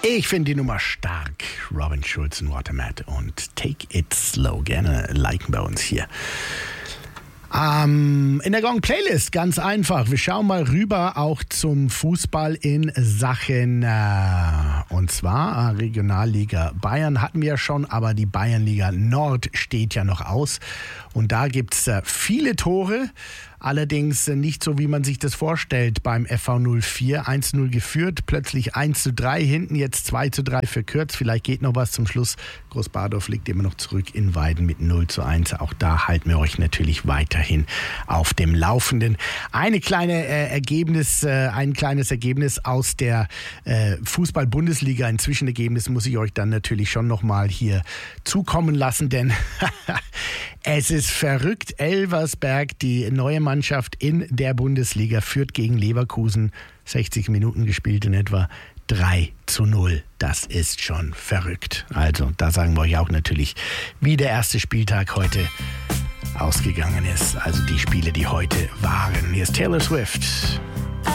Ich finde die Nummer stark. Robin Schulz und Watermat und Take It Slow. Gerne liken bei uns hier. In der Gong Playlist, ganz einfach. Wir schauen mal rüber auch zum Fußball in Sachen, und zwar Regionalliga Bayern hatten wir ja schon, aber die Bayernliga Nord steht ja noch aus. Und da gibt es viele Tore, allerdings nicht so, wie man sich das vorstellt beim FV 04. 1-0 geführt, plötzlich 1-3 hinten, jetzt 2-3 verkürzt. Vielleicht geht noch was zum Schluss. Großbadorf liegt immer noch zurück in Weiden mit 0-1. Auch da halten wir euch natürlich weiterhin auf dem Laufenden. Ein kleines Ergebnis aus der Fußball-Bundesliga. Ein Zwischenergebnis muss ich euch dann natürlich schon nochmal hier zukommen lassen, denn es ist verrückt. Elversberg, die neue Mannschaft in der Bundesliga, führt gegen Leverkusen. 60 Minuten gespielt in etwa. 3-0. Das ist schon verrückt. Also, da sagen wir euch auch natürlich, wie der erste Spieltag heute ausgegangen ist. Also die Spiele, die heute waren. Hier ist Taylor Swift.